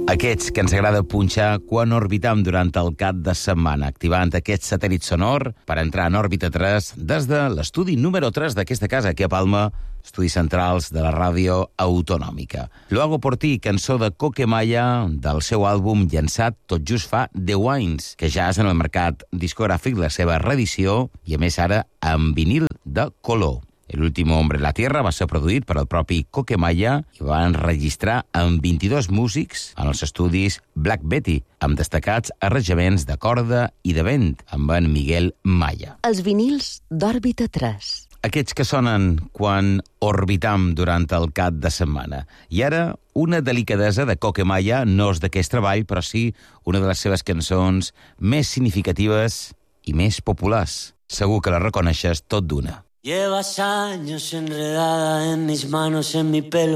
Aquests que ens agrada punxar quan orbitam durant el cap de setmana, activant aquest satèl·lit sonor per entrar en òrbita 3 des de l'estudi número 3 d'aquesta casa, aquí a Palma, estudis centrals de la ràdio autonòmica. Lo hago por ti, cançó de Coquemaya, del seu àlbum llançat tot just fa 10 anys, que ja és en el mercat discogràfic la seva reedició, i a més ara amb vinil de color. El último hombre en la tierra va ser produït per el propi Coquemaya i va enregistrar amb 22 músics en els estudis Black Betty, amb destacats arranjaments de corda i de vent, amb en Miguel Maya. Els vinils d'Òrbita 3. Aquests que sonen quan orbitam durant el cap de setmana. I ara, una delicadesa de Coquemaya, no és d'aquest treball, però sí una de les seves cançons més significatives i més populars. Segur que la reconeixes tot d'una. Llevas años enredada en mis manos, en mi pelo.